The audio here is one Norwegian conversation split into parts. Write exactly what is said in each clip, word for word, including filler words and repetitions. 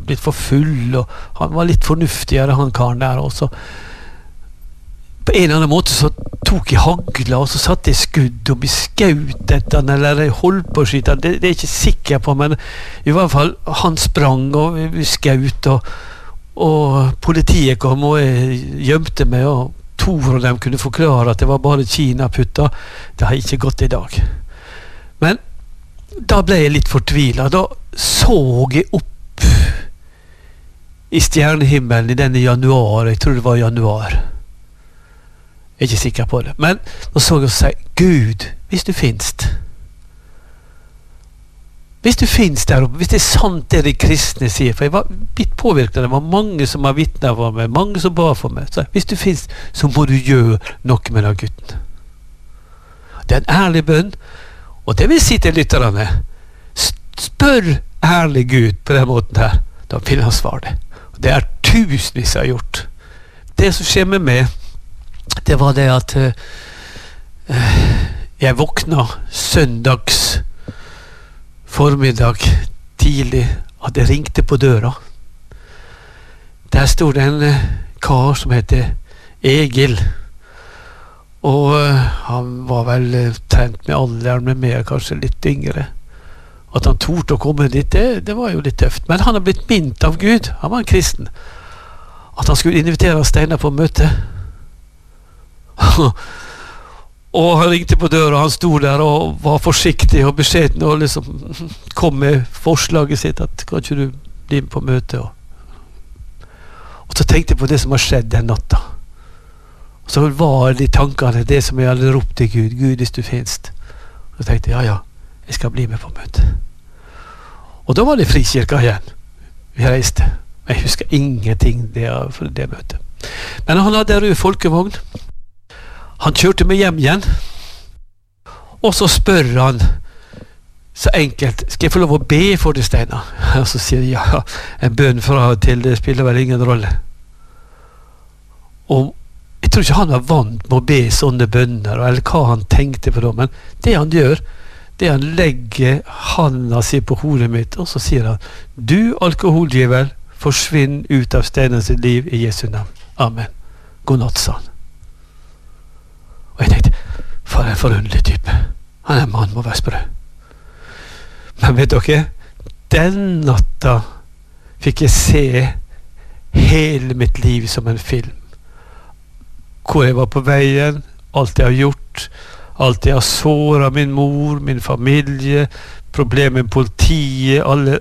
blitt for full, og han var litt fornuftigere, han karen der også. På en eller annen måte så tok jeg hagla, og så satte jeg skudd, og vi skaut etter han, eller jeg holdt på å skyte han, det, det er jeg ikke sikker på, men i hvert fall, han sprang, og vi, vi skaut, og, og politiet kom, og jeg gjemte meg, og to av dem kunne forklare at det var bare Kina-putta. Det har ikke gått i dag. Men da ble jeg litt fortvilet. Da så jeg opp i stjernehimmelen i denne januar, jeg tror det var januar. Jeg er ikke sikker på det. Men da så jeg og sa, Gud, hvis du finst, hvis du finst der oppe, hvis det er sant det de kristne sier, for jeg var litt påvirket, det var mange som har vittnet for meg, mange som ba for meg, så hvis du finst, så må du gjøre noe med den gutten. Det er en ærlig bønn, og det vil si til lytterne, spør ærlig Gud på den måten her, da vil han svare det. Og det er tusenvis har gjort. Det som skjer med meg, det var det at uh, jeg våkna søndags formiddag tidlig, at det ringte på døra. Der stod det en uh, kar som heter Egil, og uh, han var vel uh, trent med alderen med meg, kanskje litt yngre. At han torde å komme dit, det, det var jo litt tøft. Men han har blitt minnet av Gud, han var en kristen, at han skulle invitere Steinar på møte. Og han ringte på døra, han stod der og var forsiktig og beskjeden og liksom kom med forslaget sitt at kan ikke du bli med på møte, og, og så tenkte jeg på det som har skjedd den natta, og så var de tankene det som jeg hadde ropt til Gud, Gud hvis du finst, og så tenkte jeg, ja ja, jeg skal bli med på møte. Og da var det Frikirka igjen, vi reiste, jeg husker ingenting det, for det møtet, men han hadde rød folkevogn. Han kjørte meg hjem igjen, og så spør han så enkelt, skal jeg få lov å be for det, Steinar? Og så sier jeg, ja, en bønn fra og til, det spiller vel ingen rolle. Og jeg tror ikke han var vant med å be sånne bønner, eller hva han tenkte på det, men det han gjør, det han legger handa si på hodet mitt, og så sier han, du alkoholgiver, forsvinn ut av Steinar sitt liv i Jesu navn. Amen. God natt, sa han. Og jeg tenkte, for en forunderlig type. Han er mann, må være sprø. Men vet dere, den natta fikk jeg se hele mitt liv som en film. Hvor jeg var på veien, alt jeg har gjort, alt jeg har såret min mor, min familie, problemer med politiet, alle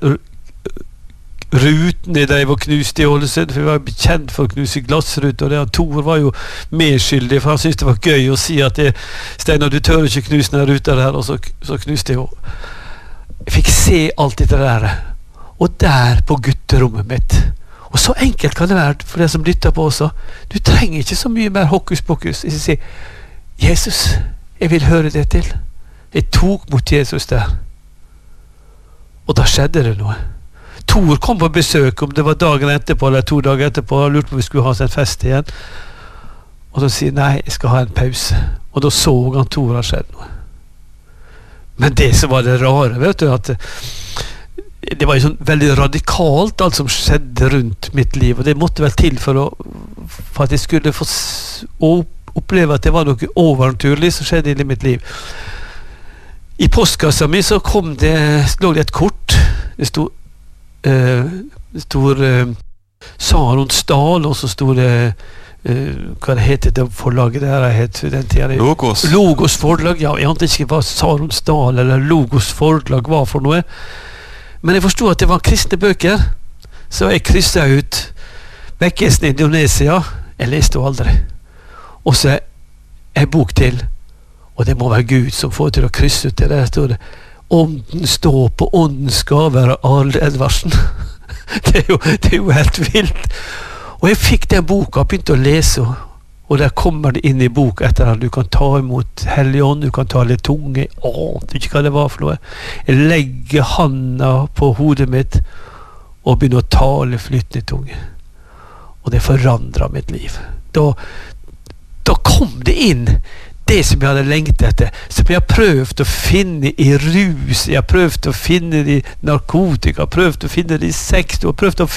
rutene jeg drev og knuste i Ålesund, for vi var bekjent for å knuse glassrut, og det, Tor var jo medskyldig, for han syntes det var gøy å si at det, Steinar, du tør ikke knuse den ruta der, og så, så knuste jeg jo. Jeg fikk se alt dette der, og der på gutterommet mitt, og så enkelt kan det være for deg som lytter på også, du trenger ikke så mye mer hokus pokus. Jeg sier, Jesus, jeg vil høre det til. Jeg tok mot Jesus der, og da skjedde det noe. Tor kom på besøk, om det var dagen etterpå eller to dager etterpå, og lurte på om vi skulle ha en fest igjen, og så sier nei, jeg skal ha en pause, og da så han Tor har skjedd noe. Men det som var det rare, vet du, at det var jo sånn veldig radikalt alt som skjedde rundt mitt liv, og det måtte vel til for, å, for at jeg skulle få oppleve at det var noe overnaturlig som skjedde i mitt liv. I postkassa mi så kom det, lå det et kort, det stod Uh, det stod uh, Sarons Dal, og så stod det uh, hva det heter det forlaget der het den tiden, Logos Logos forlag, ja, jeg ante ikke hva Sarons Dal eller Logos forlag var for noe, men jeg forstod at det var kristne bøker, så jeg krysset ut Vekkesen i Indonesia, jeg leste jo aldri, og så en bok til, og det må være Gud som får til å krysse ut det, der stod det Ånden står på åndens gaver av Arle Edvardsen. det, er jo, det er jo helt vilt. Og jeg fikk den boka, begynte å lese, og der kommer det inn i bok etter at du kan ta imot Helligånd, du kan tale tunge, jeg ante ikke hva det var for noe. Jeg legger handa på hodet mitt og begynner å tale flytende tunge. Og det forandret mitt liv. Da, da kom det inn det som jeg hadde lengt etter, som jeg har prøvd å finne i rus, jeg har prøvd å finne det i narkotika, prøvd å finne det i sex, og prøvd å